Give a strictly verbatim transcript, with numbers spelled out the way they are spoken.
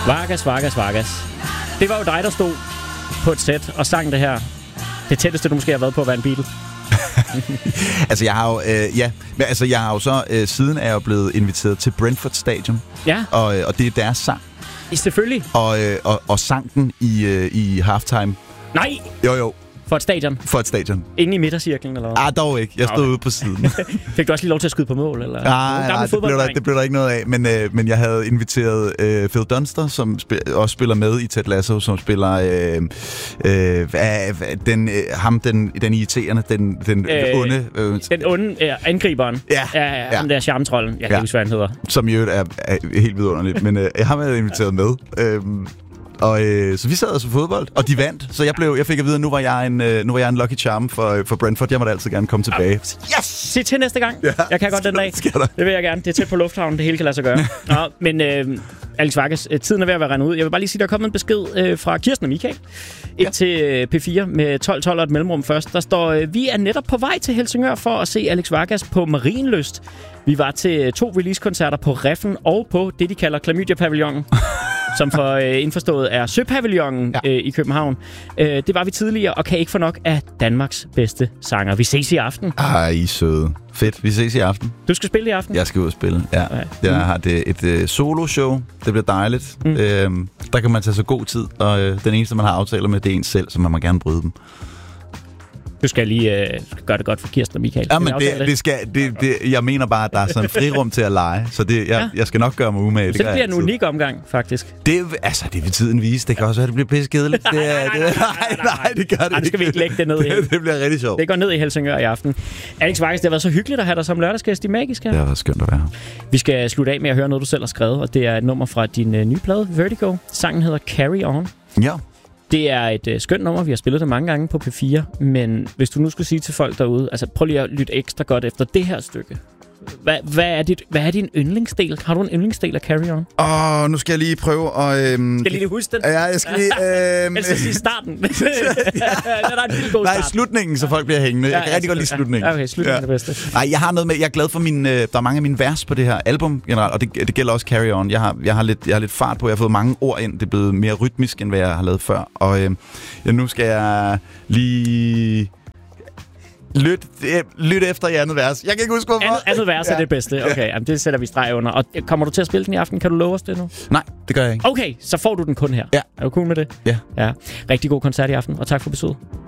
Vargas, Vargas, Vargas. Det var jo dig, der stod på et sæt og sang det her. Det tætteste, du måske har været på at være en Beatle. altså, jeg har jo... Øh, ja, men altså, jeg har jo så... Øh, siden er jeg jo blevet inviteret til Brentford Stadium. Ja. Og, og det er deres sang. Selvfølgelig. Og, øh, og, og sang den i, øh, i halftime. Nej! Jo, jo. For et stadion? For et stadion. Inde i midtercirklen, eller hvad? Ah, dog ikke. Jeg stod okay. ude på siden. Fik du også lige lov til at skyde på mål, eller? Nej, nej, det blev, der, det blev der ikke noget af. Men, øh, men jeg havde inviteret øh, Phil Dunster, som spil, også spiller med i Ted Lasso, som spiller øh, øh, den, øh, ham, den, den irriterende, den, den øh, onde... Øh, den onde øh, angriberen. Ja. Ja, ja, ja. Ham der charmetrollen. Jeg kan ja. huske, hvad han hedder. Som jo er, er helt vidunderligt. Men øh, jeg har været inviteret med. Øh, Og øh, så vi sad og så fodbold, og de vandt. Så jeg blev, jeg fik at vide, at nu var jeg en, øh, nu var jeg en lucky charm for, for Brentford. Jeg måtte altid gerne komme tilbage. Yes! Se til næste gang. Ja, jeg kan godt den dag. Det vil jeg gerne. Det er tæt på lufthavnen. Det hele kan lade sig gøre. Nå, men øh, Alex Vargas, tiden er ved at være rendet ud. Jeg vil bare lige sige, der er kommet en besked øh, fra Kirsten og Michael. Ind ja. til øh, P fire med tolv tolv og et mellemrum først. Der står, øh, vi er netop på vej til Helsingør for at se Alex Vargas på Marienlyst. Vi var til to release-koncerter på Reffen og på det, de kalder Klamydia-pavillonen. som for øh, indforstået er Søpavillonen ja. øh, i København. Øh, det var vi tidligere, og kan ikke få nok af Danmarks bedste sanger. Vi ses i aften. Ej, I søde. Fedt, vi ses i aften. Du skal spille i aften? Jeg skal ud og spille, ja. Okay. Jeg har det, et øh, solo-show. Det bliver dejligt. Mm. Øhm, der kan man tage så god tid, og øh, den eneste, man har aftaler med, det er en selv, så man må gerne bryde dem. Du skal lige øh, gøre det godt for Kirsten og Michael. Ja, men det, det skal, det, det, jeg mener bare, at der er sådan en frirum til at lege, så det, jeg, ja. jeg skal nok gøre mig umage. Så det, det bliver en unik omgang, faktisk. Det, altså, det vil tiden vise. Det kan også være, det bliver pissekedeligt. nej, nej, nej, nej, nej, nej, det gør det ikke. Nu skal vi ikke lægge det ned i. det, det bliver rigtig sjovt. Det går ned i Helsingør i aften. Alex Vargas, det har været så hyggeligt at have dig som lørdagsgæst i Magisk her. Det har været skønt at være her. Vi skal slutte af med at høre noget, du selv har skrevet, og det er et nummer fra din øh, nye plade, Vertigo. Sangen hedder Carry On. Ja. Det er et øh, skønt nummer, vi har spillet det mange gange på P fire, men hvis du nu skulle sige til folk derude, altså prøv lige at lytte ekstra godt efter det her stykke. Hvad, hvad, er, dit, hvad er din yndlingsdel? Har du en yndlingsdel af Carry On? Åh, oh, nu skal jeg lige prøve at... Øhm, skal jeg lige huske den? Ja, jeg skal lige... Øhm, jeg skal sige starten. det er en vildt god Nej, start. slutningen, så folk bliver hængende. Ja, jeg kan ja, rigtig godt lide slutningen. Ja, okay, slutningen ja. er det bedste. Nej, jeg har noget med... Jeg er glad for min... Øh, der er mange af mine vers på det her album generelt, og det, det gælder også Carry On. Jeg har, jeg, har lidt, jeg har lidt fart på. Jeg har fået mange ord ind. Det er blevet mere rytmisk, end hvad jeg har lavet før. Og øh, ja, nu skal jeg lige... Lyt, lyt efter i andet vers. Jeg kan ikke huske, hvorfor. Andet, andet vers ja. er det bedste. Okay, jamen, det sætter vi streg under. Og kommer du til at spille den i aften? Kan du love os det nu? Nej, det gør jeg ikke. Okay, så får du den kun her. Ja. Er du cool med det? Ja. Ja. Rigtig god koncert i aften, og tak for besøget.